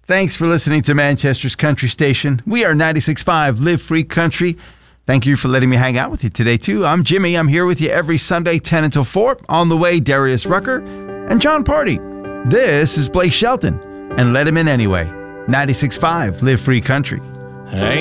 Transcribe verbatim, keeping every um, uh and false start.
Thanks for listening to Manchester's Country Station. We are ninety-six point five Live Free Country. Thank you for letting me hang out with you today, too. I'm Jimmy. I'm here with you every Sunday, ten until four. On the way, Darius Rucker and John Party. This is Blake Shelton, and Let Him In Anyway. ninety-six point five Live Free Country. Hey.